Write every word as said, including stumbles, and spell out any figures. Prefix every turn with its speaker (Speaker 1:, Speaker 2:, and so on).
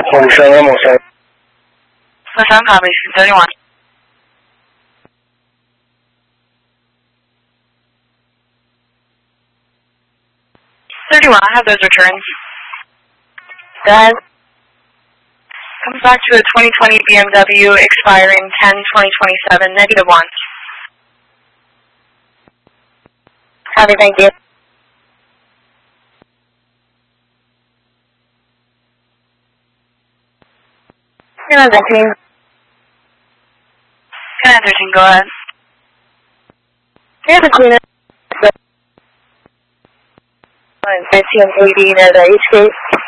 Speaker 1: 某声啊，某声。
Speaker 2: 某声 copy, thirty-one. thirty-one, I have those returns.
Speaker 3: Go ahead.
Speaker 2: Comes back to a twenty twenty B M W expiring ten twenty twenty-seven, negative one.
Speaker 3: Copy, thank you. ten thirteen.
Speaker 2: ten thirteen, go ahead.
Speaker 3: ten thirteen. fifteen eighteen at H K.